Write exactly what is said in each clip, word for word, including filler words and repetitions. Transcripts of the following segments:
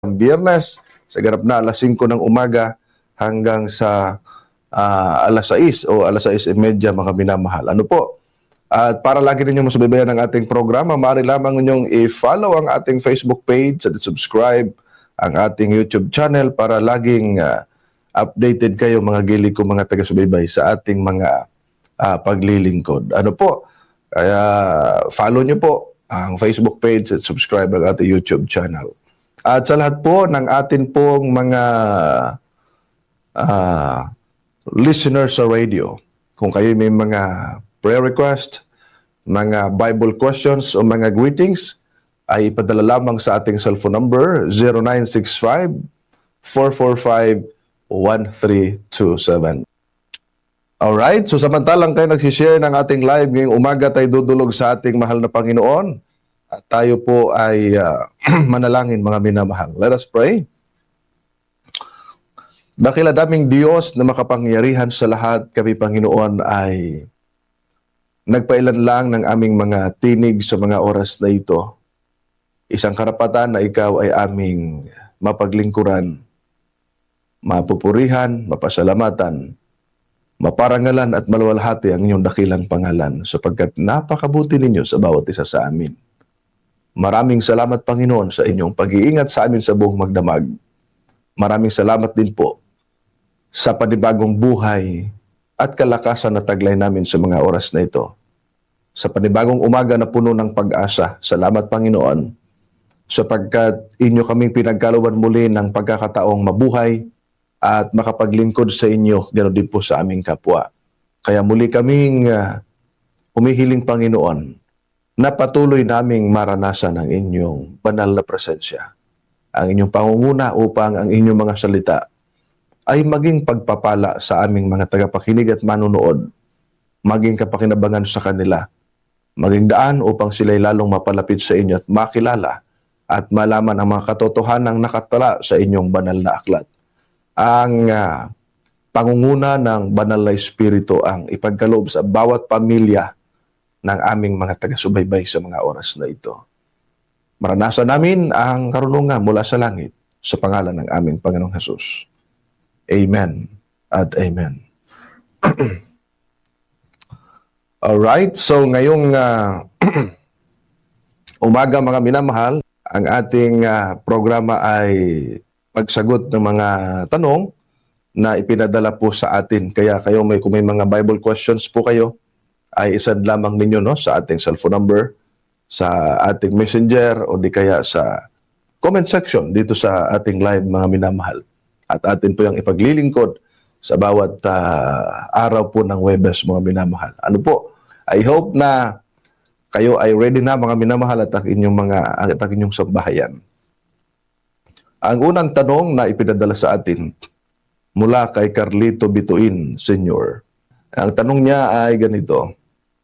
Biyernes, sa ganap na alas singko ng umaga hanggang sa uh, alas sais o alas sais e media mga minamahal. Ano po? At para lagi ninyong masubaybayan ang ating programa, maaari lamang ninyong i-follow ang ating Facebook page at subscribe ang ating YouTube channel para laging uh, updated kayo mga gili ko mga taga-subaybay sa ating mga uh, paglilingkod. Ano po? Kaya follow nyo po ang Facebook page at subscribe ang ating YouTube channel. At sa lahat po ng atin pong mga uh, listeners sa radio, kung kayo may mga prayer request, mga Bible questions o mga greetings, ay ipadala lamang sa ating cellphone number zero nine six five, four four five, one three two seven. Alright, so samantalang tayo nagsishare ng ating live ngayong umaga, tayo dudulog sa ating mahal na Panginoon. At tayo po ay uh, manalangin mga minamahal. Let us pray. Dakila daming Diyos na makapangyarihan sa lahat, kami Panginoon ay nagpailan lang ng aming mga tinig sa mga oras na ito. Isang karapatan na ikaw ay aming mapaglingkuran, mapupurihan, mapasalamatan, maparangalan at maluwalhati ang inyong dakilang pangalan sapagkat napakabuti ninyo sa bawat isa sa amin. Maraming salamat Panginoon sa inyong pag-iingat sa amin sa buong magdamag. Maraming salamat din po sa panibagong buhay at kalakasan na taglay namin sa mga oras na ito. Sa panibagong umaga na puno ng pag-asa, salamat Panginoon sapagkat inyo kaming pinagkalooban muli ng pagkakataong mabuhay at makapaglingkod sa inyo, ganoon din po sa aming kapwa. Kaya muli kaming uh, humihiling Panginoon na patuloy naming maranasan ang inyong banal na presensya, ang inyong pangunguna upang ang inyong mga salita ay maging pagpapala sa aming mga tagapakinig at manunood, maging kapakinabangan sa kanila, maging daan upang sila'y lalong mapalapit sa inyo at makilala at malaman ang mga katotohanang nakatala sa inyong banal na aklat. Ang uh, pangunguna ng banal na Espiritu ang ipagkaloob sa bawat pamilya ng aming mga taga-subaybay sa mga oras na ito. Maranasan namin ang karunungan mula sa langit sa pangalan ng aming Panginoong Hesus. Amen at amen. Alright, so ngayong uh, umaga mga minamahal, ang ating uh, programa ay pagsagot ng mga tanong na ipinadala po sa atin. Kaya kayo may, kung may mga Bible questions po kayo, ay isend lamang ninyo no, sa ating cellphone number, sa ating messenger, o di kaya sa comment section dito sa ating live mga minamahal. At atin po yung ipaglilingkod sa bawat uh, araw po ng Huwebes mga minamahal. Ano po? I hope na kayo ay ready na mga minamahal at ang inyong, mga, at ang inyong sambahayan. Ang unang tanong na ipinadala sa atin mula kay Carlito Bituin, Senior. Ang tanong niya ay ganito.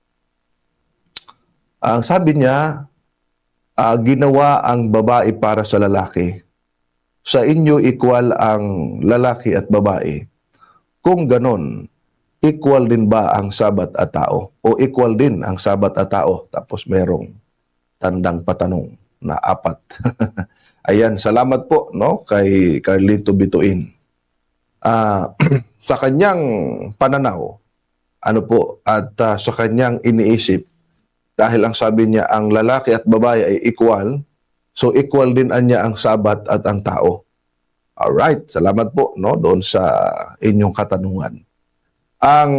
Ang sabi niya, uh, ginawa ang babae para sa lalaki. Sa inyo equal ang lalaki at babae. Kung ganon, equal din ba ang sabat at tao? O equal din ang sabat at tao? Tapos merong tandang patanong na apat. Ayan, salamat po no kay Carlito Bituin. Uh, sa kanyang pananaw, ano po, at uh, sa kanyang iniisip, dahil ang sabi niya, ang lalaki at babae ay equal, so equal din anya ang sabat at ang tao. Alright, salamat po no, doon sa inyong katanungan. Ang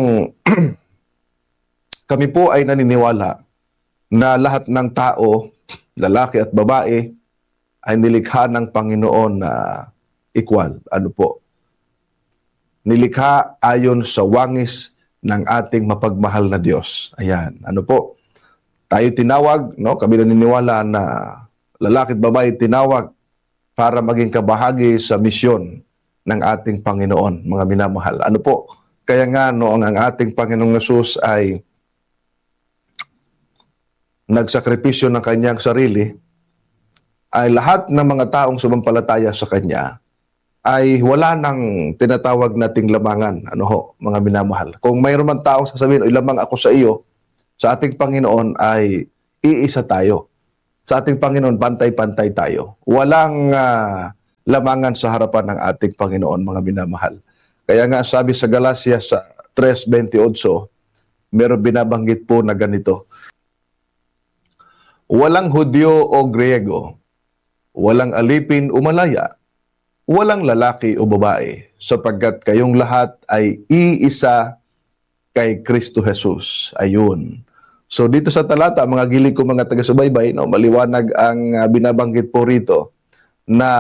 kami po ay naniniwala na lahat ng tao, lalaki at babae, ay nilikha ng Panginoon na equal. Ano po? Nilikha ayon sa wangis ng ating mapagmahal na Diyos. Ayan, ano po? Tayo tinawag, no? Kami naniniwala na lalaki at babae tinawag para maging kabahagi sa misyon ng ating Panginoon, mga minamahal. Ano po? Kaya nga, no, ang ating Panginoong Hesus ay nagsakripisyo ng kanyang sarili, ay lahat ng mga taong sumampalataya sa kanya ay wala nang tinatawag nating lamangan, ano ho, mga minamahal. Kung mayroon man taong sasabihin, o lamang ako sa iyo, sa ating Panginoon ay iisa tayo. Sa ating Panginoon, pantay-pantay tayo. Walang uh, lamangan sa harapan ng ating Panginoon, mga minamahal. Kaya nga sabi sa Galacia sa three twenty-eight, meron binabanggit po na ganito: walang Hudyo o Griego, walang alipin o malaya, walang lalaki o babae, sapagkat kayong lahat ay iisa kay Kristo Jesus. Ayun. So dito sa talata, mga gilig ko mga taga-subaybay, no, maliwanag ang uh, binabanggit po rito na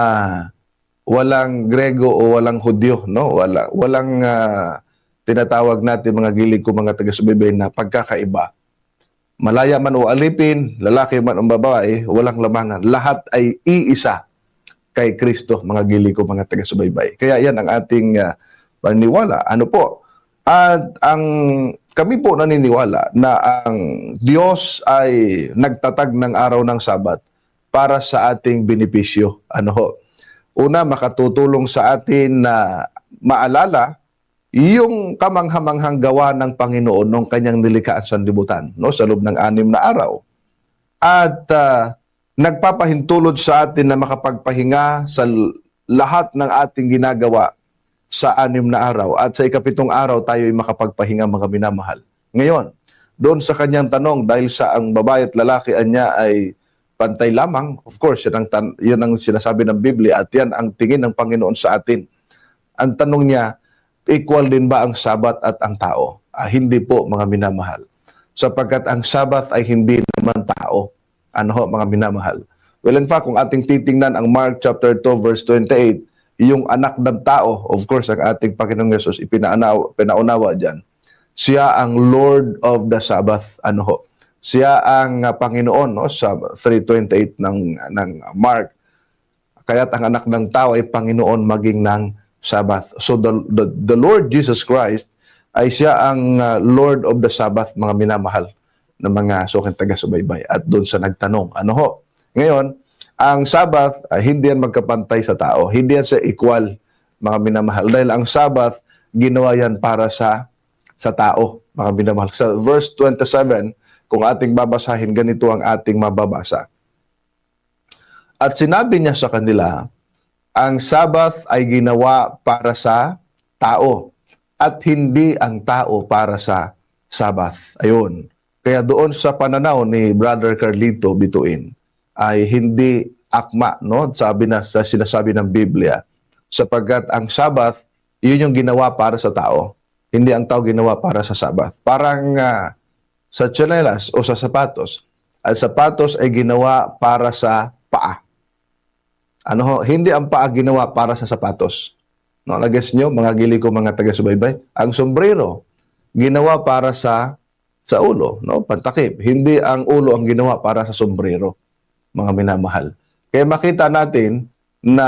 walang Grego o walang Hudyo, no? Wala, walang uh, tinatawag natin mga gilig ko mga taga-subaybay na pagkakaiba. Malaya man o alipin, lalaki man o babae, walang lamangan. Lahat ay iisa kay Kristo, mga gilig ko mga taga-subaybay. Kaya yan ang ating uh, paniniwala. Ano po? At ang kami po naniniwala na ang Diyos ay nagtatag ng araw ng Sabat para sa ating benepisyo. Ano ho? Una, makatutulong sa atin na maalala yung kamanghamanghang gawa ng Panginoon nung kanyang nilikhaan sa sanlibutan, no, sa loob ng anim na araw. At uh, nagpapahintulot sa atin na makapagpahinga sa lahat ng ating ginagawa sa anim na araw. At sa ikapitong araw tayo ay makapagpahinga, mga minamahal. Ngayon, doon sa kanyang tanong, dahil sa ang babae at lalaki niya ay pantay lamang, of course, yun ang, yun ang sinasabi ng Biblia at yan ang tingin ng Panginoon sa atin. Ang tanong niya, equal din ba ang Sabat at ang tao? Ah, hindi po, mga minamahal. Sapagkat ang Sabat ay hindi naman tao. Ano ho, mga minamahal? Well, in fact, kung ating titingnan ang Mark chapter two verse twenty-eight, yung anak ng tao, of course, ang ating Panginoong Yesus, ipinaunawa, pinaunawa dyan. Siya ang Lord of the Sabbath. Ano ho? Siya ang uh, Panginoon, no, sa three twenty-eight ng, ng Mark. Kaya't ang anak ng tao ay Panginoon maging ng Sabbath. So the, the, the Lord Jesus Christ ay siya ang uh, Lord of the Sabbath, mga minamahal ng mga suking taga-subaybay. At doon sa nagtanong, ano ho? Ngayon, ang Sabbath, uh, hindi yan magkapantay sa tao. Hindi yan sa equal, mga minamahal. Dahil ang Sabbath, ginawa yan para sa sa tao, mga minamahal. Sa verse twenty-seven, kung ating babasahin, ganito ang ating mababasa. At sinabi niya sa kanila, ang Sabbath ay ginawa para sa tao at hindi ang tao para sa Sabbath. Ayun. Kaya doon sa pananaw ni Brother Carlito Bituin ay hindi akma, no? Sabi na sa sinasabi ng Biblia, sapagkat ang Sabbath, yun yung ginawa para sa tao. Hindi ang tao ginawa para sa Sabbath. Parang uh, sa tsinelas o sa sapatos. Ang sapatos ay ginawa para sa paa. Ano ho? Hindi ang paa ginawa para sa sapatos. No, nag-gets nyo, mga gili ko, mga taga-subaybay? Ang sombrero, ginawa para sa sa ulo, no? Pantakip. Hindi ang ulo ang ginawa para sa sombrero, mga minamahal. Kaya makita natin na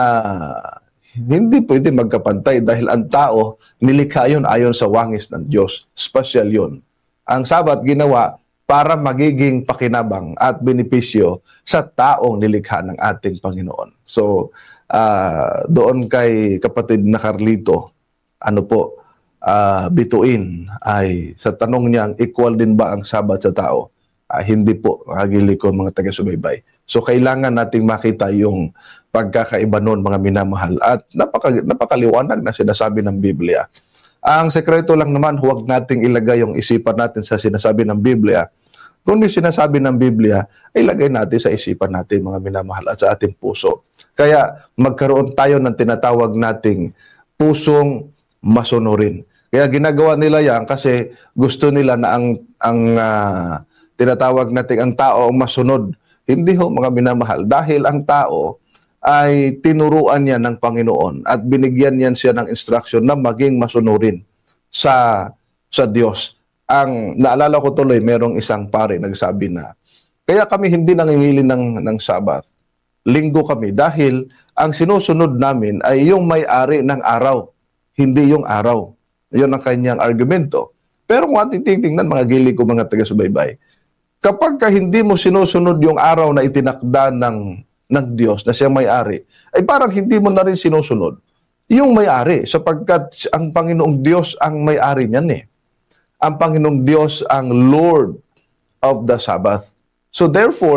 hindi pwede magkapantay dahil ang tao, nilikha yun ayon sa wangis ng Diyos. Special yun. Ang Sabat ginawa para magiging pakinabang at benepisyo sa taong nilikha ng ating Panginoon. So, uh, doon kay kapatid na Carlito, ano po, uh, Bituin, ay sa tanong niyang equal din ba ang Sabat sa tao? Uh, hindi po, hagili ko mga taga-subaybay. So, kailangan nating makita yung pagkakaiba noon, mga minamahal. At napaka, napakaliwanag na sinasabi ng Biblia. Ang sekreto lang naman, huwag nating ilagay yung isipan natin sa sinasabi ng Biblia. Kung yung sinasabi ng Biblia, ay ilagay natin sa isipan natin, mga minamahal, at sa ating puso. Kaya magkaroon tayo ng tinatawag nating pusong masunurin. Kaya ginagawa nila yan kasi gusto nila na ang, ang uh, tinatawag nating ang tao ang masunod. Hindi ho, mga minamahal. Dahil ang tao ay tinuruan niya ng Panginoon at binigyan niyan siya ng instruction na maging masunurin sa sa Diyos. Ang naalala ko tuloy, merong isang pare nagsabi na, kaya kami hindi nangingili ng, ng Sabat. Linggo kami dahil ang sinusunod namin ay yung may-ari ng araw, hindi yung araw. Yun ang kanyang argumento. Pero kung ating titingnan, mga gili ko, mga taga-subaybay, kapag ka hindi mo sinusunod yung araw na itinakda ng ng Diyos na siya may-ari, ay parang hindi mo na rin sinusunod yung may-ari, sapagkat ang Panginoong Diyos ang may-ari niyan eh. Ang Panginoong Diyos ang Lord of the Sabbath. So therefore,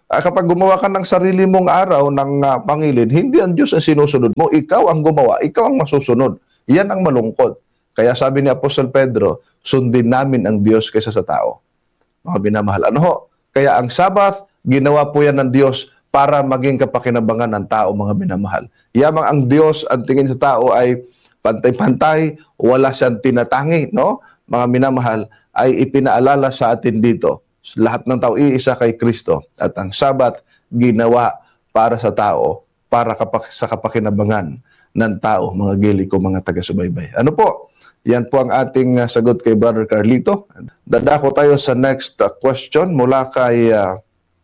Ah, kapag gumawa ka ng sarili mong araw ng uh, pangilin, hindi ang Diyos ang sinusunod mo. Ikaw ang gumawa, ikaw ang masusunod. Yan ang malungkot. Kaya sabi ni Apostol Pedro, sundin namin ang Diyos kaysa sa tao. Mga binamahal. Ano ho? Kaya ang Sabat, ginawa po yan ng Diyos para maging kapakinabangan ng tao, mga binamahal. Yamang ang Diyos, ang tingin sa tao ay pantay-pantay, wala siyang tinatangi, no? Mga minamahal, ay ipinaalala sa atin dito. Lahat ng tao iisa kay Kristo. At ang Sabat, ginawa para sa tao, para kapak sa kapakinabangan ng tao, mga gili ko, mga taga-subaybay. Ano po? Yan po ang ating uh, sagot kay Brother Carlito. Dadako tayo sa next uh, question mula kay uh,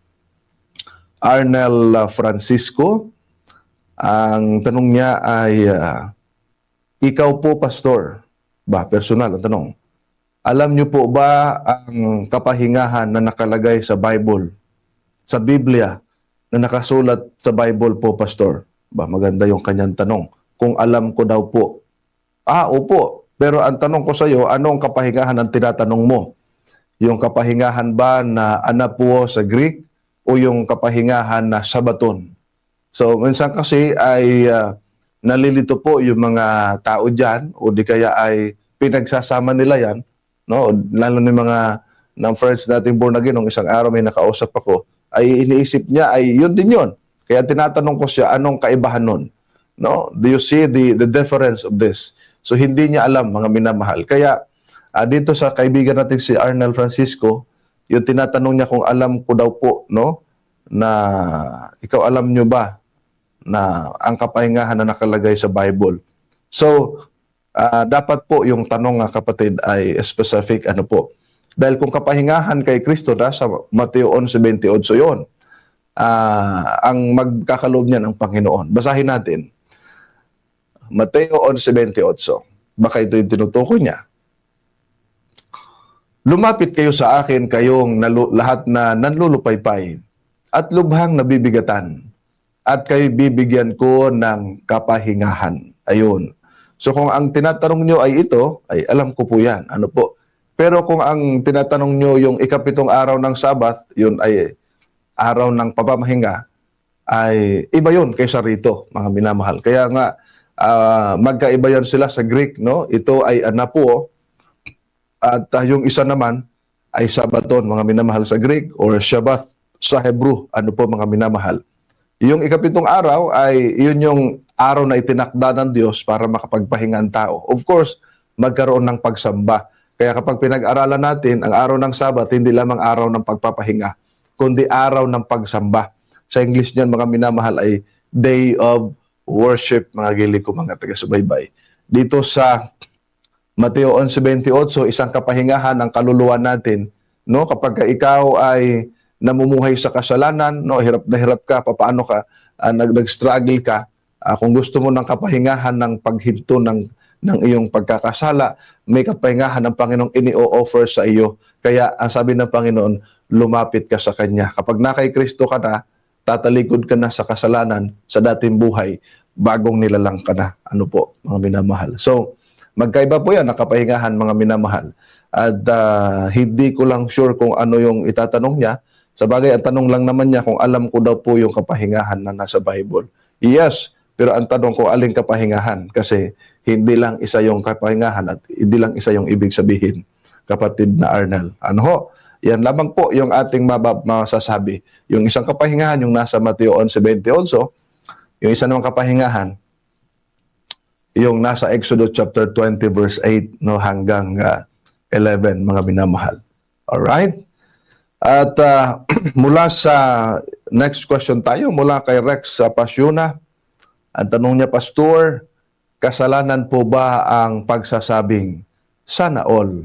Arnel uh, Francisco. Ang tanong niya ay, uh, ikaw po, Pastor, ba, personal ang tanong, alam niyo po ba ang kapahingahan na nakalagay sa Bible, sa Biblia, na nakasulat sa Bible po, Pastor? Ba, maganda yung kanyang tanong. Kung alam ko daw po. Ah, opo. Pero ang tanong ko sa iyo, anong kapahingahan ang tinatanong mo? Yung kapahingahan ba na anapuo sa Greek o yung kapahingahan na sabaton? So, minsan kasi ay uh, nalilito po yung mga tao dyan o di kaya ay pinagsasama nila yan. No, lalo ng mga ng friends nating born again, nung isang araw may nakausap ako, ay iniisip niya ay yun din yun. Kaya tinatanong ko siya, anong kaibahan nun? No? Do you see the the difference of this? So hindi niya alam, mga minamahal. Kaya uh, dito sa kaibigan natin si Arnel Francisco, yung tinatanong niya kung alam ko daw po, no, na ikaw alam niyo ba na ang kapahingahan na nakalagay sa Bible. So Uh, dapat po yung tanong nga kapatid ay specific ano po. Dahil kung kapahingahan kay Kristo na sa Mateo eleven twenty-eight yun, uh, ang magkakaloob niya ng Panginoon. Basahin natin. Mateo eleven twenty-eight. Baka ito yung tinutukoy niya. Lumapit kayo sa akin kayong nalu- lahat na nanlulupaypay at lubhang nabibigatan at kayo bibigyan ko ng kapahingahan. Ayun. So kung ang tinatanong nyo ay ito, ay alam ko po yan. Ano po? Pero kung ang tinatanong nyo yung ikapitong araw ng Sabat, yun ay araw ng papamahinga, ay iba yun kaysa rito, mga minamahal. Kaya nga, uh, magkaiba yan sila sa Greek, no? Ito ay anapuo, at uh, yung isa naman ay Sabaton, mga minamahal sa Greek, or Shabbat sa Hebrew, ano po mga minamahal. Yung ikapitong araw ay yun yung araw na itinakda ng Diyos para makapagpahinga ang tao. Of course, magkaroon ng pagsamba. Kaya kapag pinag-aralan natin, ang araw ng Sabat, hindi lamang araw ng pagpapahinga, kundi araw ng pagsamba. Sa English niyan, mga minamahal, ay Day of Worship, mga gili ko, mga taga-subaybay. Dito sa Mateo eleven twenty-eight, isang kapahingahan ng kaluluwa natin, no? Kapag ikaw ay namumuhay sa kasalanan, no, hirap na hirap ka, paano ka, uh, nag-struggle ka, uh, kung gusto mo ng kapahingahan ng paghinto ng, ng iyong pagkakasala, may kapahingahan ng Panginoong ini-offer sa iyo. Kaya ang sabi ng Panginoon, lumapit ka sa Kanya. Kapag na kay Kristo ka na, tatalikod ka na sa kasalanan, sa dating buhay, bagong nilalang ka na. Ano po, mga minamahal. So, magkaiba po yan, ang kapahingahan, mga minamahal. At uh, hindi ko lang sure kung ano yung itatanong niya. Sa bagay, ang tanong lang naman niya kung alam ko daw po yung kapahingahan na nasa Bible. Yes, pero ang tanong ko, aling kapahingahan? Kasi hindi lang isa yung kapahingahan at hindi lang isa yung ibig sabihin, kapatid na Arnel. Ano ho? Yan lamang po yung ating mabab masasabi. Yung isang kapahingahan, yung nasa Mateo eleven twenty-eight, yung isa namang kapahingahan, yung nasa Exodus chapter twenty verse eight, no, hanggang uh, eleven, mga minamahal. Alright? At uh, mula sa next question tayo, mula kay Rex uh, Pasiona. Ang tanong niya, Pastor, kasalanan po ba ang pagsasabing sana all?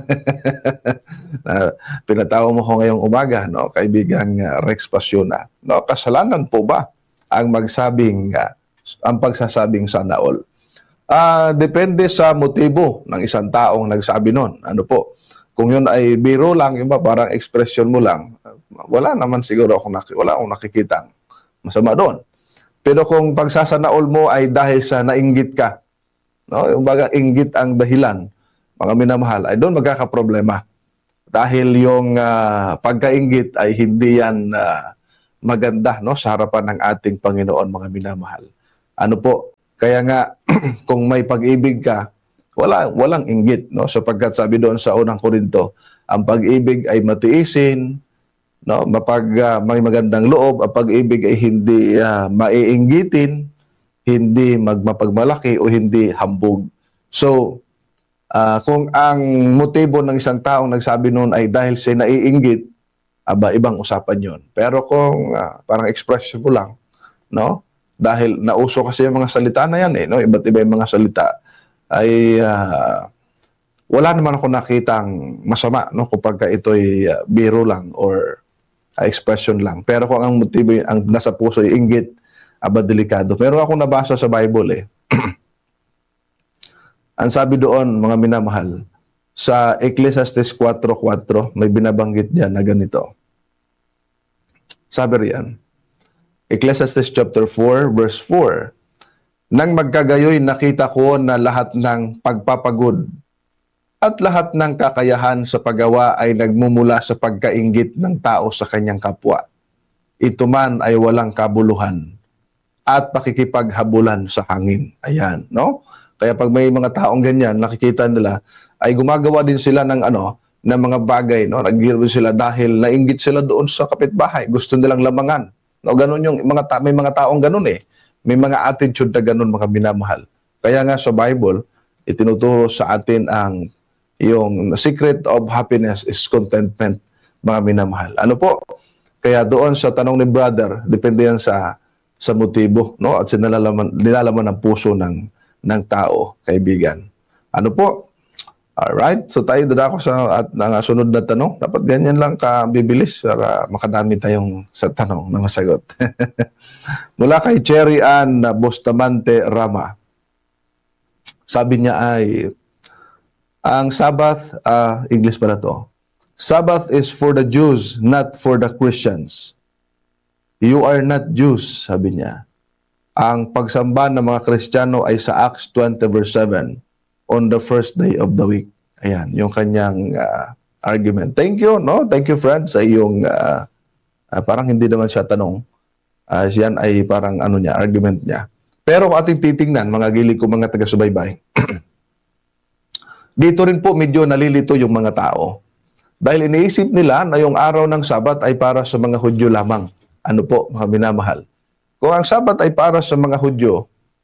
uh, pinatawa mo ko ngayong umaga, no, kaibigang uh, Rex Pasiona. No, kasalanan po ba ang magsabing uh, ang pagsasabing sana all? Uh, depende sa motibo ng isang taong nagsabi nun. Ano po? Kung yun ay biro lang, yung ba, parang expression mo lang, wala naman siguro akong, nak- wala akong nakikitang masama doon. Pero kung pagsasanaol mo ay dahil sa nainggit ka, no, yung baga inggit ang dahilan, mga minamahal, ay doon magkakaproblema. Dahil yung uh, pagkainggit ay hindi yan uh, maganda, no, sa harapan ng ating Panginoon, mga minamahal. Ano po? Kaya nga kung may pag-ibig ka, wala walang inggit, no, sapagkat sabi doon sa unang Korinto, ang pag-ibig ay matiisin, no, mapag uh, may magandang loob, ang pag-ibig ay hindi uh, maiinggitin, hindi magmapagmalaki o hindi hambog. So, uh, kung ang motibo ng isang taong nagsabi noon ay dahil siya naiinggit, aba, ibang usapan yon. Pero kung uh, parang expressive lang, no, dahil nauso kasi yung mga salita na yan, eh, no, iba't iba yung mga salita, ay uh, wala naman ako nakitang masama, no, kapag ito'y uh, biro lang or uh, expression lang. Pero kung ang motibo, ang nasa puso ay inggit, aba, delikado. Meron akong nabasa sa Bible, eh. Ang sabi doon, mga minamahal, sa Ecclesiastes four four, may binabanggit diyan na ganito. Sabi riyan, Ecclesiastes chapter four, verse four, nang magkagayoy nakita ko na lahat ng pagpapagod at lahat ng kakayahan sa paggawa ay nagmumula sa pagkainggit ng tao sa kanyang kapwa. Ito man ay walang kabuluhan at pakikipaghabulan sa hangin. Ayan, no? Kaya pag may mga taong ganyan, nakikita nila, ay gumagawa din sila ng ano, ng mga bagay, no? Naghihirap sila dahil nainggit sila doon sa kapitbahay. Gusto nilang lamangan. No, ganun yung mga ta- may mga taong ganun eh. May mga attitude na ganun, mga minamahal. Kaya nga sa Bible, itinuturo sa atin ang yung secret of happiness is contentment, mga minamahal. Ano po? Kaya doon sa tanong ni brother, depende yan sa sa motibo, no? At sinalalaman, nilalaman ng puso ng ng tao, kaibigan. Ano po? Alright, so tayo dadako sa at ng sunod na tanong. Dapat ganyan lang kabibilis para makadami tayong sa tanong na masagot. Mula kay Cherry Ann Bustamante Rama. Sabi niya ay, ang Sabbath, uh, English pala to, Sabbath is for the Jews, not for the Christians. You are not Jews, sabi niya. Ang pagsamba ng mga Kristiyano ay sa Acts twenty verse seven, on the first day of the week. Ayan, yung kanyang uh, argument. Thank you, no? Thank you, friend, sa iyong, uh, uh, parang hindi naman siya tanong. Uh, siyan ay parang ano niya, argument niya. Pero kung ating titingnan, mga gilig ko, mga taga-subaybay, dito rin po medyo nalilito yung mga tao. Dahil iniisip nila na yung araw ng Sabat ay para sa mga Hudyo lamang. Ano po, mga minamahal? Kung ang Sabat ay para sa mga Hudyo,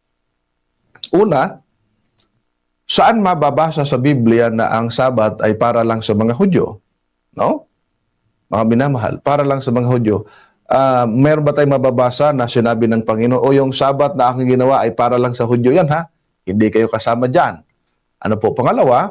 una, saan mababasa sa Biblia na ang Sabat ay para lang sa mga Hudyo? No? Mga minamahal, para lang sa mga Hudyo. Uh, meron ba tayong mababasa na sinabi ng Panginoon, o yung Sabat na aking ginawa ay para lang sa Hudyo? Yan ha, hindi kayo kasama dyan. Ano po? Pangalawa,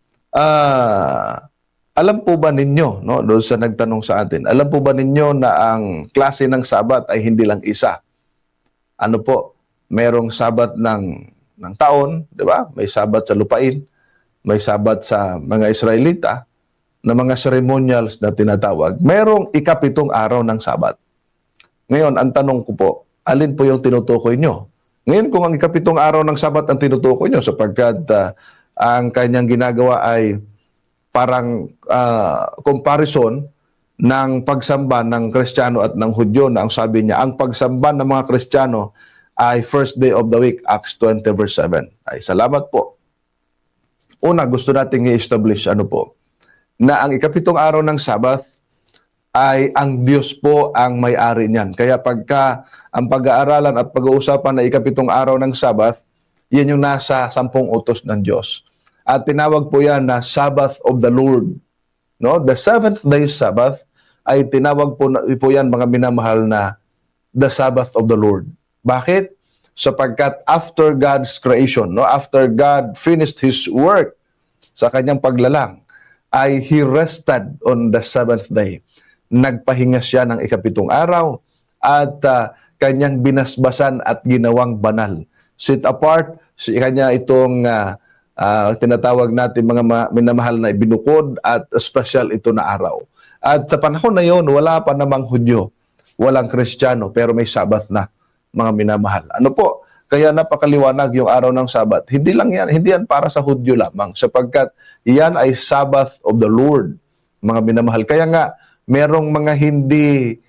uh, alam po ba ninyo, no, doon sa nagtanong sa atin, alam po ba ninyo na ang klase ng Sabat ay hindi lang isa? Ano po? Merong Sabat ng, ng taon, di ba? May Sabat sa lupain, may Sabat sa mga Israelita, na mga ceremonials na tinatawag. Merong ikapitong araw ng Sabat. Ngayon, ang tanong ko po, alin po yung tinutukoy nyo? Ngayon, kung ang ikapitong araw ng Sabat ang tinutukoy nyo, sapagkat uh, ang kanyang ginagawa ay parang uh, comparison ng pagsamba ng Kristiyano at ng Hudyo, na ang sabi niya, ang pagsamba ng mga Kristiyano ay first day of the week, Acts twenty verse seven. Ay, salamat po. Una, gusto nating i-establish, ano po, na ang ikapitong araw ng Sabat ay ang Diyos po ang may-ari niyan. Kaya pagka ang pag-aaralan at pag-uusapan na ikapitong araw ng Sabat, yan yung nasa sampung utos ng Diyos. At tinawag po yan na Sabbath of the Lord. No? The seventh day Sabbath ay tinawag po, po yan, mga minamahal, na the Sabbath of the Lord. Bakit? Sapagkat after God's creation, no? After God finished His work sa kanyang paglalang, ay He rested on the seventh day. Nagpahinga siya ng ikapitong araw at uh, kanyang binasbasan at ginawang banal. Set apart, si kanya itong uh, uh, tinatawag natin mga ma- minamahal na ibinukod at special ito na araw. At sa panahon na yon, wala pa namang Hudyo, walang Kristiyano, pero may Sabat na, mga minamahal. Ano po? Kaya napakaliwanag yung araw ng Sabat. Hindi lang yan, hindi yan para sa Hudyo lamang, sapagkat iyan ay Sabbath of the Lord, mga minamahal. Kaya nga, merong mga hindi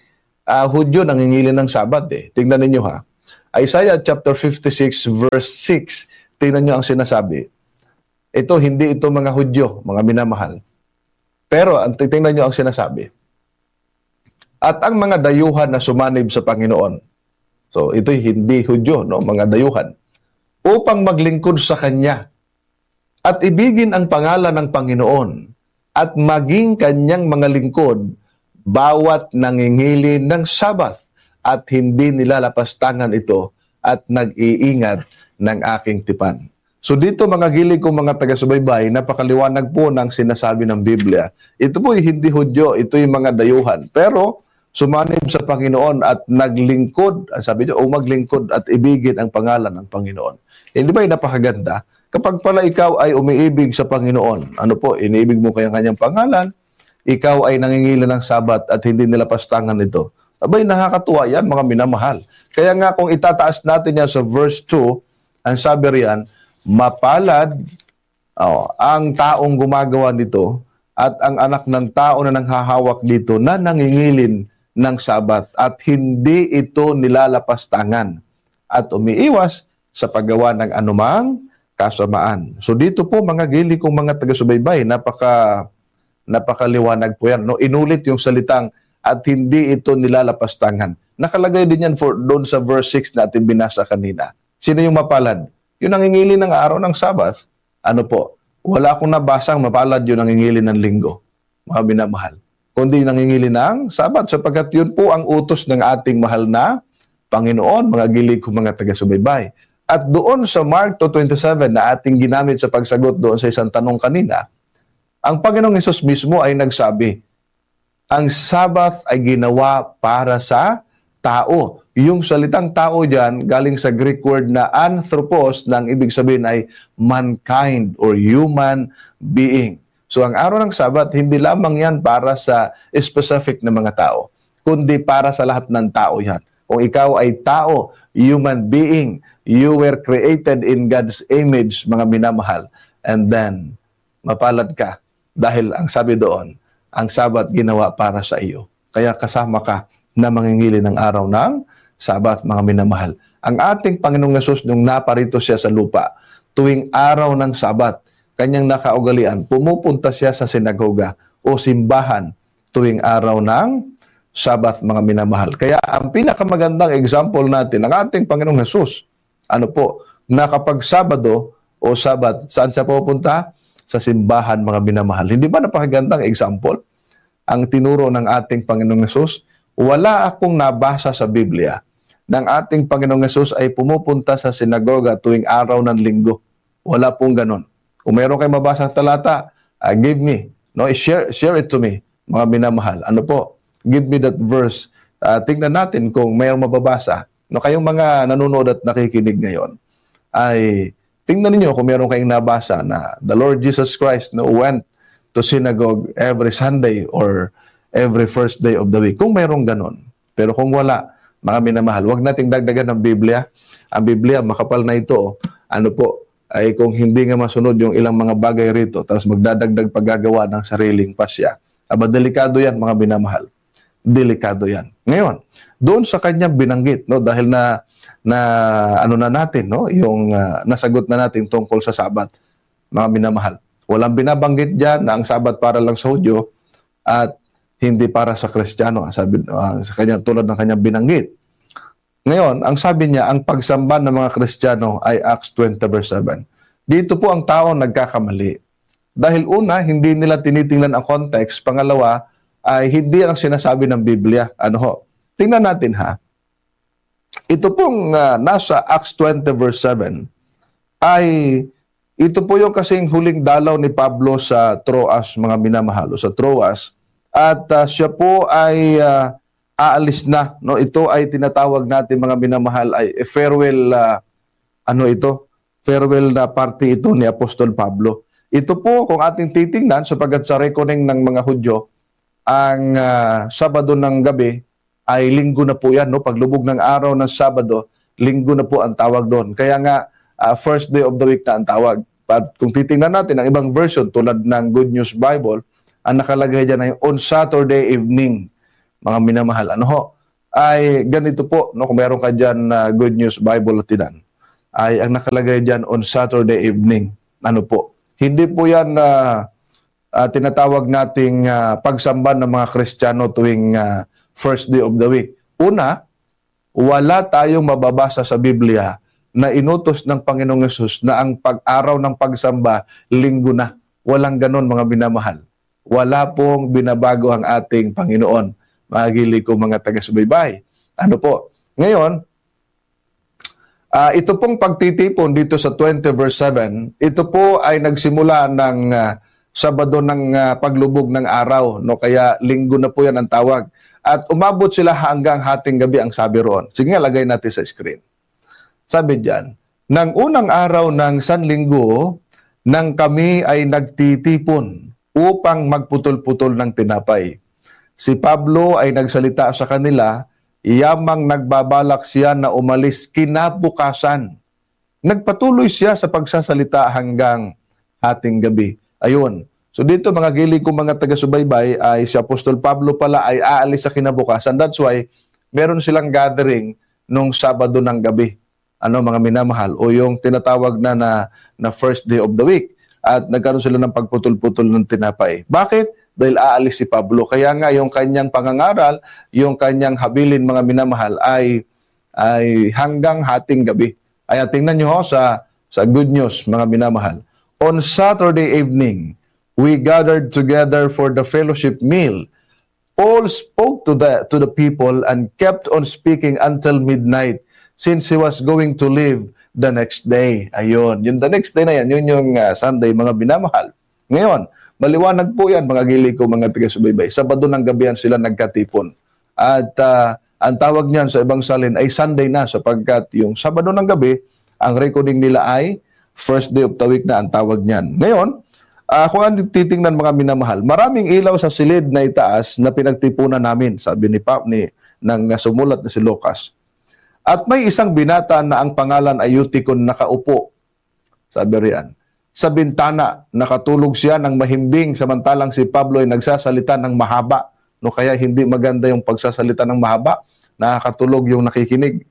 uh, Hudyo nangingili ng Sabat eh. Tingnan ninyo ha. Isaiah chapter fifty-six verse six. Tingnan nyo ang sinasabi. Ito, hindi ito mga Hudyo, mga minamahal. Pero, ang tingnan nyo ang sinasabi. At ang mga dayuhan na sumanib sa Panginoon. So, ito'y hindi Hudyo, no? Mga dayuhan. Upang maglingkod sa Kanya. At ibigin ang pangalan ng Panginoon. At maging Kanyang mga lingkod, bawat nangingili ng Sabat. At hindi nilalapastangan ito. At nag-iingat ng aking tipan. So dito mga gilig kong mga taga-subaybay, napakaliwanag po ng sinasabi ng Biblia. Ito po hindi Hudyo, ito yung mga dayuhan. Pero sumanib sa Panginoon at naglingkod, sabi niyo, o maglingkod at ibigin ang pangalan ng Panginoon. Hindi ba yung napakaganda? Kapag pala ikaw ay umiibig sa Panginoon, ano po, iniibig mo kayang kanyang pangalan, ikaw ay nangingila ng Sabat at hindi nilapastangan ito. Abay, nakakatuwa yan, mga minamahal. Kaya nga kung itataas natin yan sa verse two, ang sabi riyan, mapalad oh, ang taong gumagawa nito at ang anak ng tao na nanghahawak dito na nangingilin ng Sabat at hindi ito nilalapastangan at umiiwas sa paggawa ng anumang kasamaan. So dito po mga gili kong mga taga-subaybay, napaka, napakaliwanag po yan. No? Inulit yung salitang at hindi ito nilalapastangan. Nakalagay din yan for, doon sa verse six natin binasa kanina. Sino yung mapalad? Yung nangingili ng araw ng Sabat, ano po, wala akong nabasang mapalad yung nangingili ng linggo, mga minamahal. Kundi nangingili ng Sabat, sapagkat yun po ang utos ng ating mahal na Panginoon, mga gilig ko mga taga-subaybay. At doon sa Mark two twenty-seven na ating ginamit sa pagsagot doon sa isang tanong kanina, ang Panginoong Hesus mismo ay nagsabi, ang Sabat ay ginawa para sa tao. Yung salitang tao dyan, galing sa Greek word na anthropos, na ang ibig sabihin ay mankind or human being. So ang araw ng Sabat, hindi lamang yan para sa specific na mga tao, kundi para sa lahat ng tao yan. Kung ikaw ay tao, human being, you were created in God's image, mga minamahal. And then, mapalad ka. Dahil ang sabi doon, ang Sabat ginawa para sa iyo. Kaya kasama ka na mangingili ng araw ng Sabat, mga minamahal. Ang ating Panginoong Hesus nung naparito siya sa lupa, tuwing araw ng Sabat, kanyang nakaugalian, pumupunta siya sa sinagoga o simbahan tuwing araw ng Sabat, mga minamahal. Kaya ang pinakamagandang example natin, ang ating Panginoong Hesus, ano po, na kapag Sabado o Sabat, saan siya pupunta? Sa simbahan, mga minamahal. Hindi ba napakagandang example? Ang tinuro ng ating Panginoong Hesus, wala akong nabasa sa Biblia ng ating Panginoong Hesus ay pumupunta sa sinagoga tuwing araw ng linggo. Wala pong ganon. Kung mayroon kayong mabasang talata, uh, give me. No, share, share it to me, mga minamahal. Ano po? Give me that verse. Uh, tingnan natin kung mayroong mababasa. No, kayong mga nanonood at nakikinig ngayon, ay tingnan niyo kung mayroon kayong nabasa na the Lord Jesus Christ no, went to synagogue every Sunday or every first day of the week. Kung mayroong ganon. Pero kung wala, mga minamahal, huwag nating dagdagan ng Biblia. Ang Biblia, makapal na ito. Ano po, ay kung hindi nga masunod yung ilang mga bagay rito, tapos magdadagdag paggagawa ng sariling pasya. Aba, delikado yan, mga minamahal. Delikado yan. Ngayon, doon sa kanyang binanggit, no, dahil na, na ano na natin, no, yung uh, nasagot na natin tungkol sa Sabat, mga minamahal. Walang binabanggit dyan na ang Sabat para lang sa Hudyo at hindi para sa Kristiyano, sabi, uh, sa kanya, tulad ng kanyang binanggit. Ngayon, ang sabi niya, ang pagsamba ng mga Kristiyano ay Acts twenty verse seven. Dito po ang tao nagkakamali. Dahil una, hindi nila tinitingnan ang context. Pangalawa, ay hindi ang sinasabi ng Biblia. Ano ho? Tingnan natin ha. Ito pong uh, nasa Acts twenty verse seven ay ito po yung kasing huling dalaw ni Pablo sa Troas, mga minamahalo, sa Troas. At uh, siya po ay uh, aalis na. No? Ito ay tinatawag natin, mga minamahal, ay farewell, uh, ano ito? Farewell na party ito ni Apostol Pablo. Ito po, kung ating titingnan, sapagkat sa reckoning ng mga Hudyo, ang uh, Sabado ng gabi ay linggo na po yan. No? Paglubog ng araw ng Sabado, linggo na po ang tawag doon. Kaya nga, uh, first day of the week na ang tawag. At kung titingnan natin, ang ibang version, tulad ng Good News Bible, ang nakalagay dyan ay on Saturday evening, mga minamahal. Ano ho? ay ganito po, no, kung meron ka dyan na Good News Bible Latinan, ay ang nakalagay dyan on Saturday evening. Ano po? Hindi po yan na uh, tinatawag nating uh, pagsamba ng mga Kristiyano tuwing uh, first day of the week. Una, wala tayong mababasa sa Biblia na inutos ng Panginoong Yesus na ang pag-araw ng pagsamba, linggo na. Walang ganon, mga minamahal. Wala pong binabago ang ating Panginoon. Magili ko mga taga-subaybay. Ano po? Ngayon, uh, ito pong pagtitipon dito sa twenty verse seven, ito po ay nagsimula ng uh, Sabado ng uh, paglubog ng araw, no? Kaya linggo na po yan ang tawag. At umabot sila hanggang hating gabi ang sabi roon. Sige nga, lagay natin sa screen. Sabi diyan, nang unang araw ng Sanlinggo, nang kami ay nagtitipon upang magputol-putol ng tinapay. Si Pablo ay nagsalita sa kanila, iyamang nagbabalak siya na umalis kinabukasan. Nagpatuloy siya sa pagsasalita hanggang hating gabi. Ayun. So dito mga gili kong mga taga-subaybay ay si Apostol Pablo pala ay aalis sa kinabukasan. That's why meron silang gathering nung Sabado ng gabi. Ano mga minamahal? O yung tinatawag na, na na first day of the week. At nagkaroon sila ng pagputol-putol ng tinapay. Bakit? Dahil aalis si Pablo. Kaya nga yung kanyang pangangaral, yung kanyang habilin mga minamahal ay ay hanggang hating gabi. Ay tingnan nyo ho sa, sa Good News mga minamahal. On Saturday evening, we gathered together for the fellowship meal. Paul spoke to the, to the people and kept on speaking until midnight since he was going to leave the next day. Ayun, yung the next day na yan, yun yung uh, Sunday, mga binamahal. Ngayon, maliwanag po yan, mga gili ko, mga taga-subaybay. Sabado ng gabihan sila nagkatipon. At uh, ang tawag niyan sa ibang salin ay Sunday na sapagkat yung Sabado ng gabi, ang recording nila ay first day of the week na ang tawag niyan. Ngayon, uh, kung ang titingnan mga minamahal, maraming ilaw sa silid na itaas na pinagtipunan namin, sabi ni Pap ni ng sumulat na si Lucas. At may isang binata na ang pangalan ay Eutychon nakaupo, sabi riyan. Sa bintana, nakatulog siya ng mahimbing samantalang si Pablo ay nagsasalita ng mahaba. No, kaya hindi maganda yung pagsasalita ng mahaba, nakakatulog yung nakikinig.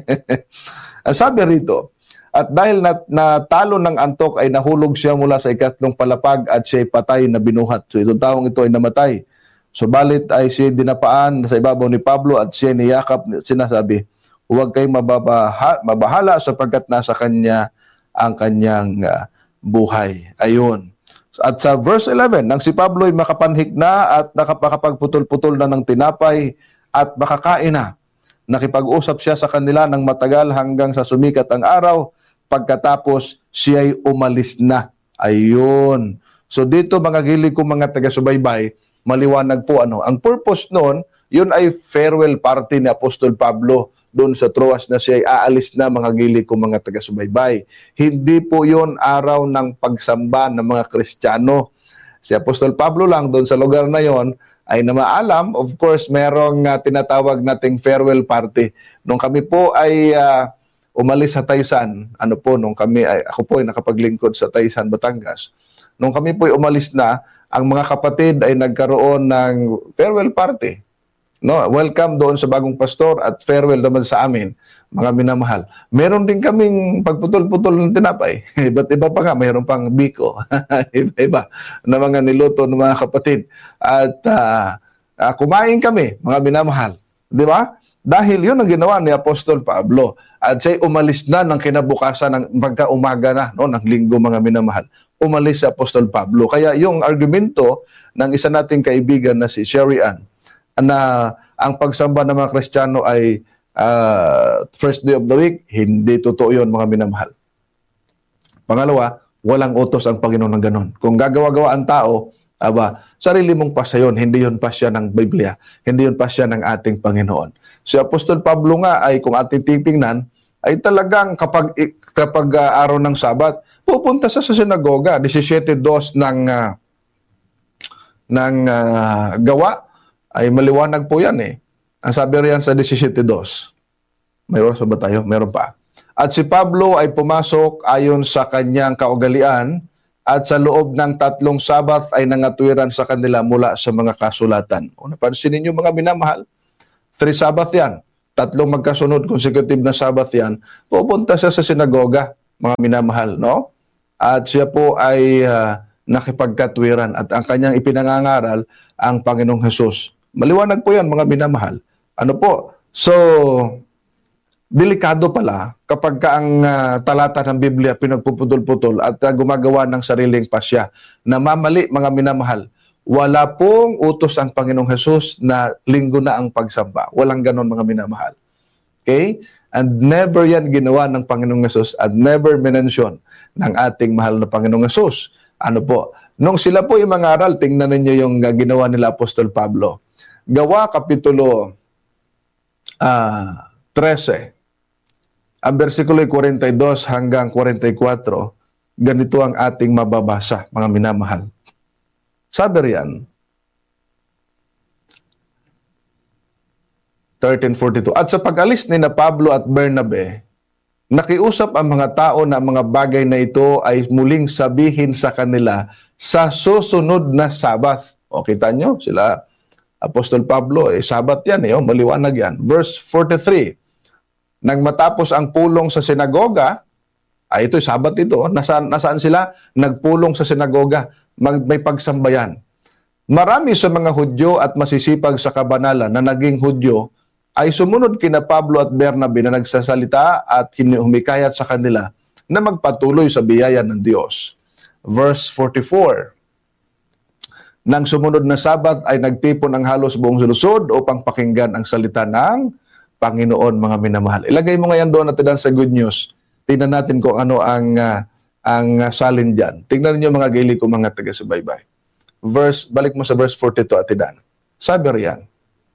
Sabi rito, at dahil nat natalo ng antok ay nahulog siya mula sa ikatlong palapag at siya ay patay na binuhat. So itong taong ito ay namatay. Subalit ay siya dinapaan sa ibabaw ni Pablo at siya niyakap, sinasabi, huwag kayong mababaha, mabahala sapagkat nasa kanya ang kanyang uh, buhay. Ayun. At sa verse eleven, nang si Pablo ay makapanhik na at nakapagputol-putol na ng tinapay at makakain na, nakipag-usap siya sa kanila ng matagal hanggang sa sumikat ang araw, pagkatapos siya ay umalis na. Ayun. So dito mga gili ko mga taga-subaybay, maliwanag po ano. Ang purpose noon, yun ay farewell party ni Apostol Pablo doon sa Troas na siya ay aalis na mga gili ko mga taga-subaybay. Hindi po yun araw ng pagsamba ng mga Kristiyano. Si Apostol Pablo lang doon sa lugar na yon ay namaalam, of course, merong uh, tinatawag nating farewell party. Nung kami po ay uh, umalis sa Taysan, ano po, nung kami, ay, ako po ay nakapaglingkod sa Taysan, Batangas. Nung kami po ay umalis na, ang mga kapatid ay nagkaroon ng farewell party. No, welcome doon sa bagong pastor at farewell naman sa amin, mga minamahal. Meron din kaming pagputol-putol ng tinapay. Iba't iba pa nga, mayroon pang biko. Iba-iba na mga niluto ng mga kapatid. At uh, uh, kumain kami, mga minamahal. Di ba? Dahil yun ang ginawa ni Apostol Pablo. At siya umalis na ng kinabukasan ng magka-umaga na, no, ng linggo, mga minamahal. Umalis si Apostol Pablo. Kaya yung argumento ng isa nating kaibigan na si Sherry Ann, na ang pagsamba ng mga Kristiyano ay uh, first day of the week, hindi totoo yun mga minamahal. Pangalawa, walang utos ang Panginoon ng ganon. Kung gagawa-gawa ang tao, aba, sarili mong pasya yun, hindi yun pasya ng Biblia, hindi yun pasya ng ating Panginoon. Si Apostol Pablo nga ay kung ating titingnan, ay talagang kapag, kapag uh, araw ng Sabat, pupunta sa, sa sinagoga, seventeen dos ng, uh, ng uh, gawa, ay maliwanag po yan eh. Ang sabi riyan sa seventeen dos. May oras ba tayo? Meron pa. At si Pablo ay pumasok ayon sa kanyang kaugalian at sa loob ng tatlong Sabat ay nangatwiran sa kanila mula sa mga kasulatan. O napansin ninyo mga minamahal, Three Sabbath yan. Tatlong magkasunod, consecutive na Sabbath yan. Pupunta siya sa sinagoga, mga minamahal, no? At siya po ay uh, nakipagkatwiran at ang kanyang ipinangangaral ang Panginoong Hesus. Maliwanag po yan, mga minamahal. Ano po? So, delikado pala kapag ka ang uh, talata ng Biblia pinagpuputol-putol at uh, gumagawa ng sariling pasya. Namamali, mga minamahal. Wala pong utos ang Panginoong Hesus na linggo na ang pagsamba. Walang ganon, mga minamahal. Okay? And never yan ginawa ng Panginoong Hesus at never minention ng ating mahal na Panginoong Hesus. Ano po? Nung sila po yung mangaral, tingnan ninyo yung uh, ginawa nila Apostol Pablo. Gawa Kapitulo uh, thirteen. Ang versikulo forty-two hanggang forty-four, ganito ang ating mababasa, mga minamahal. Sabi riyan, thirteen forty-two, at sa pag-alis ni na Pablo at Bernabe, nakiusap ang mga tao na mga bagay na ito ay muling sabihin sa kanila sa susunod na Sabath. O, kita nyo, sila, Apostol Pablo, eh, Sabat yan, eh, oh, maliwanag yan. Verse forty-three, nang matapos ang pulong sa sinagoga, ay ito, Sabat ito, nasaan, nasaan sila? Nagpulong sa sinagoga, mag, may pagsambayan. Marami sa mga Hudyo at masisipag sa kabanalan na naging Hudyo ay sumunod kina Pablo at Bernabe na nagsasalita at humikayat sa kanila na magpatuloy sa biyaya ng Diyos. Verse forty-four, nang sumunod na Sabat ay nagtipon ang halos buong lusod upang pakinggan ang salita ng Panginoon, mga minamahal. Ilagay mo ngayon doon natin sa good news. Tingnan natin kung ano ang uh, ang uh, salin diyan. Tingnan niyo mga gili ko, mga taga-subaybay. Verse, balik mo sa verse forty-two at tinan. Sabi riyan,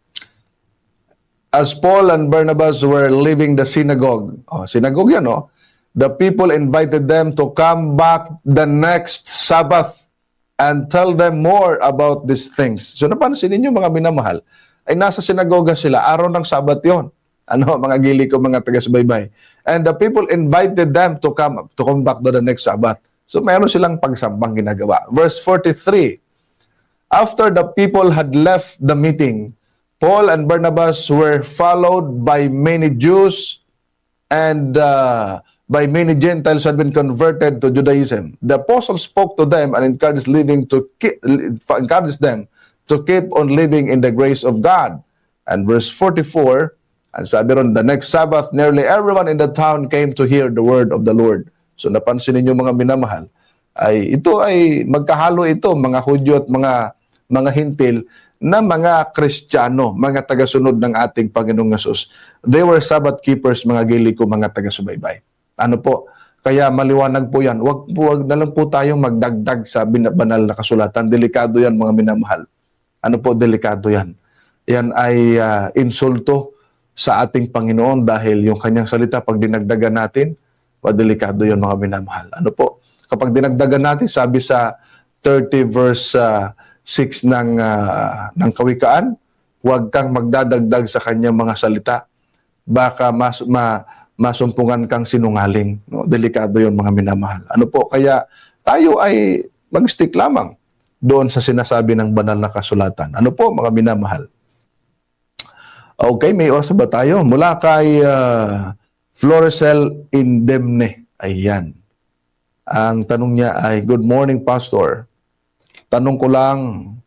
as Paul and Barnabas were leaving the synagogue, oh, synagogue yan, oh, the people invited them to come back the next Sabbath and tell them more about these things. So napansin ninyo, mga minamahal, ay nasa sinagoga sila, araw ng Sabat yon. Ano, mga gili ko, mga taga-subaybay. And the people invited them to come to come back to the next Sabbath. So mayroon silang pagsambang ginagawa. Verse forty-three, after the people had left the meeting, Paul and Barnabas were followed by many Jews and uh, by many Gentiles who had been converted to Judaism. The apostles spoke to them and encouraged living to keep, encouraged them to keep on living in the grace of God. And verse forty-four, and sabi ron, the next Sabbath, nearly everyone in the town came to hear the word of the Lord. So napansin ninyo, mga minamahal, ay ito ay magkahalo ito, mga Hudyo at mga mga Hintil na mga Kristiyano, mga tagasunod ng ating Panginoong Hesus. They were Sabbath keepers, mga gili ko, mga taga-subaybay. Ano po? Kaya maliwanag po yan. Wag, wag na lang po tayong magdagdag sa banal na kasulatan. Delikado yan, mga minamahal. Ano po, delikado yan. Yan ay uh, insulto sa ating Panginoon dahil yung kanyang salita, pag dinagdagan natin, delikado yun, mga minamahal. Ano po? Kapag dinagdagan natin, sabi sa thirty verse uh, six ng, uh, ng Kawikaan, huwag kang magdadagdag sa kanyang mga salita. Baka mas, ma, masumpungan kang sinungaling. No? Delikado yun, mga minamahal. Ano po? Kaya tayo ay mag-stick lamang doon sa sinasabi ng banal na kasulatan. Ano po, mga minamahal? Okay, may oras ba tayo? Mula kay uh, Floricel Indemne. Ayan. Ang tanong niya ay, good morning, Pastor. Tanong ko lang,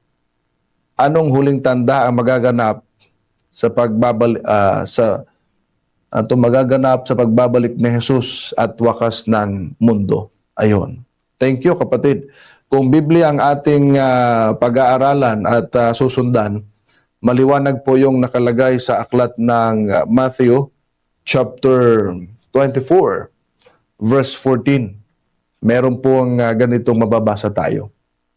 anong huling tanda ang magaganap sa pagbabalik uh, sa ato magaganap sa pagbabalik ni Jesus at wakas ng mundo? Ayon. Thank you, kapatid. Kung Biblia ang ating uh, pag-aaralan at uh, susundan, maliwanag po yung nakalagay sa aklat ng uh, Matthew chapter twenty-four verse fourteen. Meron pong uh, ganitong mababasa tayo.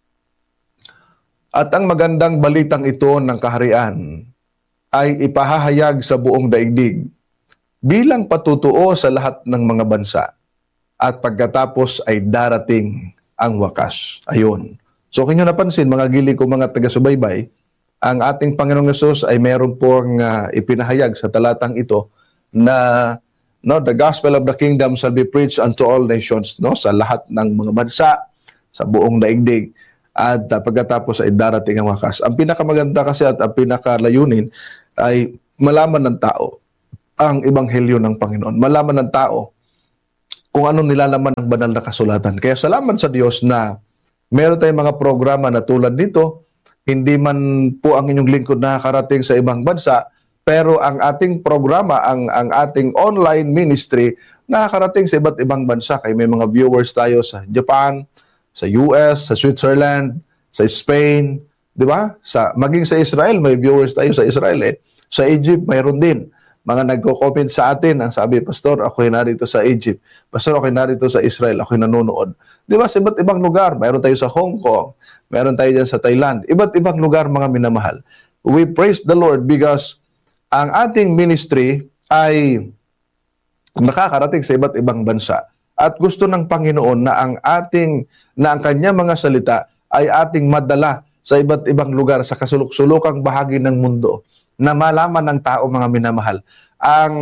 At ang magandang balitang ito ng kaharian ay ipahahayag sa buong daigdig bilang patutuo sa lahat ng mga bansa. At pagkatapos ay darating ang wakas. Ayun. So kung nyo napansin, mga gili ko, mga taga-subaybay, ang ating Panginoong Hesus ay meron pong uh, ipinahayag sa talatang ito na no, the gospel of the kingdom shall be preached unto all nations, no, sa lahat ng mga bansa, sa buong daigdig, at uh, pagkatapos ay darating ang wakas. Ang pinakamaganda kasi at ang pinakalayunin ay malaman ng tao ang ebanghelyo ng Panginoon. Malaman ng tao kung ano nilalaman ng banal na kasulatan. Kaya salamat sa Diyos na meron tayong mga programa na tulad nito. Hindi man po ang inyong lingkod nakakarating sa ibang bansa, pero ang ating programa, ang, ang ating online ministry, nakakarating sa iba't ibang bansa. Kaya may mga viewers tayo sa Japan, sa U S, sa Switzerland, sa Spain, di ba? Sa, maging sa Israel, may viewers tayo sa Israel eh. Sa Egypt, mayroon din. Mga nagko-comment sa atin, ang sabi, Pastor, ako'y narito sa Egypt. Pastor, ako'y narito sa Israel, ako'y nanonood. Di ba? Sa iba't ibang lugar, mayroon tayo sa Hong Kong, mayroon tayo dyan sa Thailand. Iba't ibang lugar, mga minamahal. We praise the Lord because ang ating ministry ay nakakarating sa iba't ibang bansa. At gusto ng Panginoon na ang ating, na ang kanya mga salita ay ating madala sa iba't ibang lugar, sa kasulok-sulokang bahagi ng mundo, na malaman ng tao, mga minamahal. Ang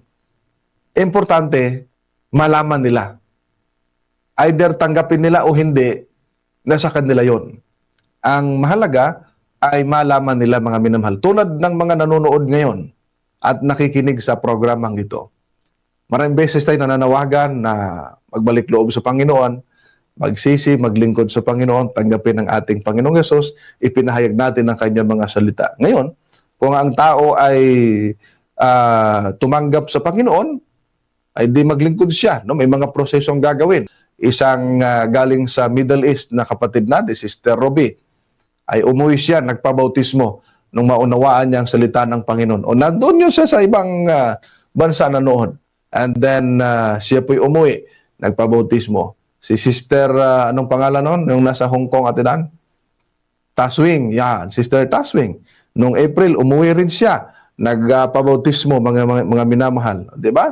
importante, malaman nila. Either tanggapin nila o hindi, nasa kanila yon. Ang mahalaga ay malaman nila, mga minamahal. Tulad ng mga nanonood ngayon at nakikinig sa programang ito. Maraming beses tayo nananawagan na magbalik loob sa Panginoon, magsisi, maglingkod sa Panginoon, tanggapin ang ating Panginoong Yesus, ipinahayag natin ang kanyang mga salita. Ngayon, kung ang tao ay uh, tumanggap sa Panginoon, ay di maglingkod siya. No? May mga prosesong gagawin. Isang uh, galing sa Middle East na kapatid natin, Sister Robbie, ay umuwi siya, nagpabautismo nung maunawaan niya ang salita ng Panginoon. O nandun yun siya sa ibang uh, bansa na noon. And then, uh, siya po'y umuwi, nagpabautismo. Si Sister, uh, anong pangalan noon? Yung nasa Hong Kong, atinan? Taswing, yan. Sister Taswing. Noong April, umuwi rin siya. Nagpabautismo, uh, mga, mga, mga minamahal. Diba?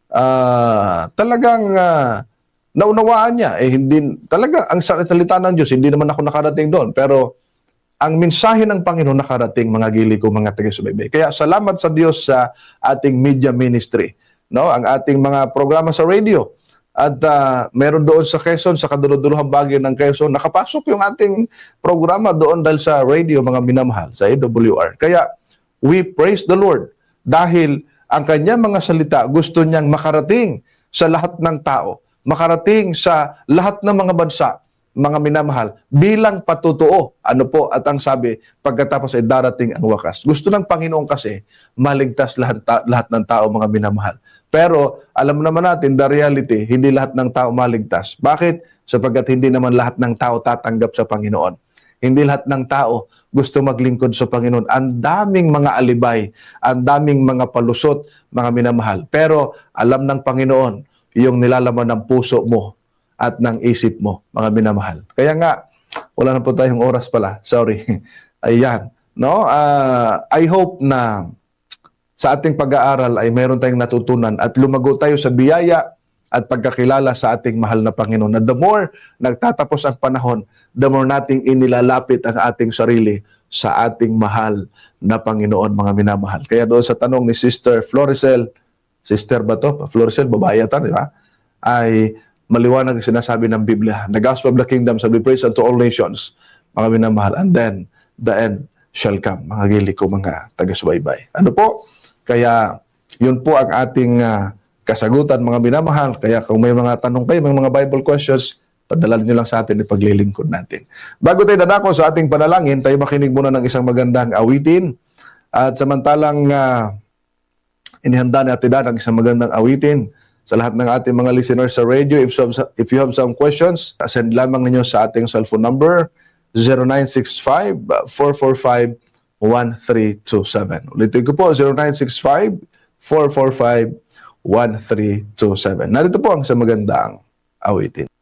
Uh, talagang uh, naunawaan niya. Eh, hindi, talaga, ang salita ng Diyos, hindi naman ako nakarating doon. Pero, ang mensahe ng Panginoon nakarating, mga gili ko, mga taga-subaybay. Kaya salamat sa Diyos sa ating media ministry. No, ang ating mga programa sa radio. At uh, meron doon sa Quezon, sa kaduluduluhang bagyo ng Quezon, nakapasok yung ating programa doon dahil sa radio, mga minamahal, sa A W R. Kaya, we praise the Lord dahil ang kanyang mga salita gusto niyang makarating sa lahat ng tao, makarating sa lahat ng mga bansa, mga minamahal, bilang patutuo. Ano po? At ang sabi, pagkatapos ay darating ang wakas. Gusto ng Panginoon kasi maligtas lahat, lahat ng tao, mga minamahal. Pero alam naman natin, the reality, hindi lahat ng tao maligtas. Bakit? Sapagkat hindi naman lahat ng tao tatanggap sa Panginoon. Hindi lahat ng tao gusto maglingkod sa Panginoon. Ang daming mga alibay, ang daming mga palusot, mga minamahal. Pero alam ng Panginoon, yung nilalaman ng puso mo at ng isip mo, mga minamahal. Kaya nga, wala na po tayong oras pala. Sorry. Ayan. No? Uh, I hope na sa ating pag-aaral ay meron tayong natutunan at lumago tayo sa biyaya at pagkakilala sa ating mahal na Panginoon. Na the more nagtatapos ang panahon, the more nating inilalapit ang ating sarili sa ating mahal na Panginoon, mga minamahal. Kaya doon sa tanong ni Sister Floricel, Sister ba to? Floricel, babae ata, di ba? Ay maliwanag ang sinasabi ng Biblia. The gospel of the kingdom shall be praised unto all nations, mga minamahal. And then, the end shall come, mga gili ko, mga taga-subaybay. Ano po? Kaya, yun po ang ating uh, kasagutan, mga minamahal. Kaya kung may mga tanong kayo, may mga Bible questions, padala nyo lang sa atin, ipaglilingkod natin. Bago tayo dadako sa ating panalangin, tayo makinig muna ng isang magandang awitin. At samantalang uh, inihanda ni Ate Dan ang isang magandang awitin sa lahat ng ating mga listeners sa radio. If, some, if you have some questions, send lamang ninyo sa ating cellphone number, zero nine six five, four four five, one three two seven. Ulitin ko po, zero nine six five, four four five, one three two seven. Narito po ang isang magandang awitin.